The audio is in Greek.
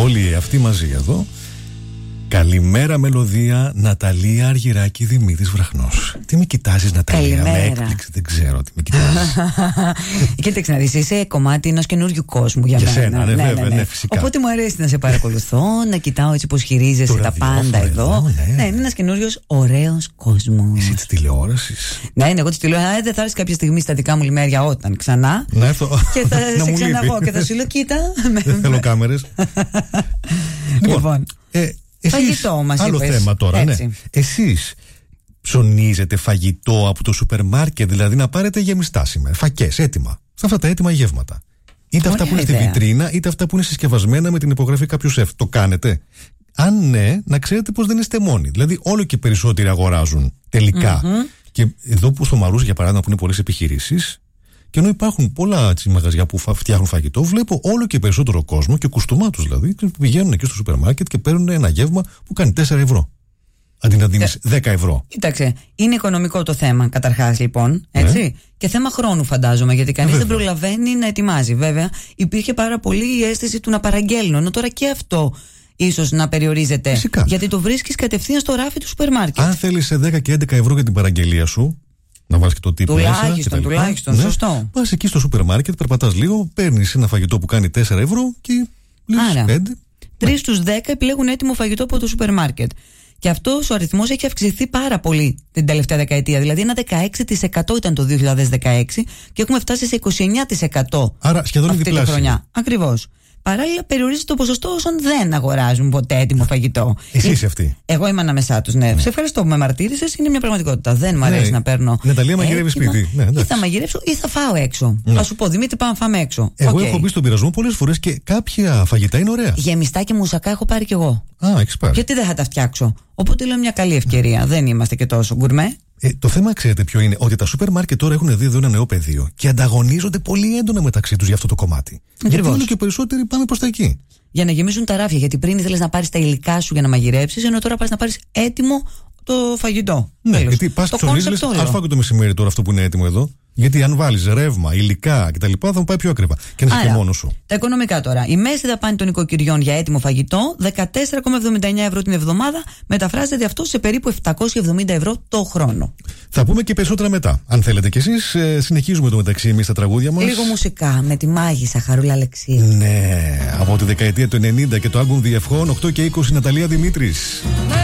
όλοι αυτοί μαζί εδώ. Καλημέρα μελωδία, Ναταλία Αργυράκη, Δημήτρης Βραχνός. Τι με κοιτάζεις, Ναταλία? Καλημέρα. Με έκπληξη, δεν ξέρω τι με κοιτάζεις. Κοίταξε να δεις, είσαι κομμάτι ενός καινούριου κόσμου για μένα. Σένα, ναι, φυσικά. Οπότε μου αρέσει να σε παρακολουθώ, να κοιτάω έτσι πως χειρίζεσαι τα πάντα εδώ. Ναι, είναι ένας καινούριος ωραίος κόσμος. Εσύ της τηλεόρασης. Ναι, εγώ της τηλεόρασης. Δεν θα έρθει κάποια στιγμή στα δικά μου λιμέρια όταν ξανά. Να έρθω. Και θα σε ξαναγώ και θα σου λέω, κοίτα. Δεν θέλω κάμερες. Λοιπόν. Φαγητό μας άλλο είπες. Θέμα τώρα, ναι. Εσείς ψωνίζετε φαγητό από το σούπερ μάρκετ, δηλαδή να πάρετε γεμιστά σήμερα, φακές έτοιμα, σε αυτά τα έτοιμα γεύματα? Είτε αυτά που είναι στη βιτρίνα, είτε αυτά που είναι συσκευασμένα με την υπογραφή κάποιου σεφ. Το κάνετε? Αν ναι, να ξέρετε πως δεν είστε μόνοι. Δηλαδή, όλο και περισσότεροι αγοράζουν τελικά. Και εδώ που στο Μαρούσι, για παράδειγμα, που είναι πολλές επιχειρήσεις, και ενώ υπάρχουν πολλά μαγαζιά που φτιάχνουν φαγητό, βλέπω όλο και περισσότερο κόσμο και κουστούμάτους δηλαδή, που πηγαίνουν εκεί στο σούπερ μάρκετ και παίρνουν ένα γεύμα που κάνει 4 ευρώ. Αντί να δίνεις 10 ευρώ. Κοίταξε, είναι οικονομικό το θέμα καταρχάς λοιπόν, έτσι. Ναι. Και θέμα χρόνου φαντάζομαι, γιατί κανείς δεν προλαβαίνει να ετοιμάζει. Βέβαια, υπήρχε πάρα πολύ η αίσθηση του να παραγγέλνω, ενώ τώρα και αυτό ίσως να περιορίζεται. Φυσικά. Γιατί το βρίσκεις κατευθείαν στο ράφι του σούπερ μάρκετ. Αν θέλεις 10 και 11 ευρώ για την παραγγελία σου, να βάλεις και το τύπο τουλάχιστον, ναι. Σωστό. Πας εκεί στο σούπερ μάρκετ, περπατάς λίγο, παίρνεις ένα φαγητό που κάνει 4 ευρώ και λες 5. 3 στους 10 επιλέγουν έτοιμο φαγητό από το σούπερ μάρκετ. Και αυτός ο αριθμός έχει αυξηθεί πάρα πολύ την τελευταία δεκαετία. Δηλαδή, ένα 16% ήταν το 2016 και έχουμε φτάσει σε 29%. Άρα σχεδόν αυτή διπλάσια. Τη χρονιά. Ακριβώς. Παράλληλα, περιορίζεται το ποσοστό όσων δεν αγοράζουν ποτέ έτοιμο φαγητό. Εσύ είσαι αυτή. Εγώ είμαι ανάμεσά τους, ναι. Σε ευχαριστώ που με μαρτύρησες. Είναι μια πραγματικότητα. Δεν μου αρέσει να παίρνω. Ναταλία, μαγειρεύει σπίτι. Ή θα μαγειρεύσω ή θα φάω έξω. Θα σου πω, Δημήτρη, πάμε να φάμε έξω. Εγώ έχω μπει στον πειρασμό πολλές φορές και κάποια φαγητά είναι ωραία. Γεμιστά και μουσακά έχω πάρει κι εγώ. Έχεις πάρει. Γιατί δεν θα τα φτιάξω? Οπότε λέω μια καλή ευκαιρία. Δεν είμαστε και τόσο γκουρμέ. Το θέμα, ξέρετε ποιο είναι? Ότι τα σούπερ μάρκετ τώρα έχουν δει εδώ ένα νέο πεδίο και ανταγωνίζονται πολύ έντονα μεταξύ τους για αυτό το κομμάτι. Γιατί όλο και περισσότεροι πάμε προς τα εκεί. Για να γεμίζουν τα ράφια. Γιατί πριν ήθελες να πάρεις τα υλικά σου για να μαγειρέψεις, ενώ τώρα πας να πάρεις έτοιμο το φαγητό. Ναι, γιατί πας και ψωνίζεις, ας φάω και το μεσημέρι τώρα αυτό που είναι έτοιμο εδώ. Γιατί αν βάλεις ρεύμα, υλικά κτλ., θα μου πάει πιο ακριβά. Και να είσαι και μόνος σου. Τα οικονομικά τώρα. Η μέση δαπάνη των οικοκυριών για έτοιμο φαγητό, 14,79 ευρώ την εβδομάδα, μεταφράζεται αυτό σε περίπου 770 ευρώ το χρόνο. Θα πούμε και περισσότερα μετά. Αν θέλετε κι εσείς, συνεχίζουμε το μεταξύ εμείς τα τραγούδια μας. Λίγο μουσικά με τη μάγισσα Χαρούλα Αλεξίου. Ναι, από τη δεκαετία του 90 και το άλμπουμ Διευχών, 8 και 20, Ναταλία Δημήτρης.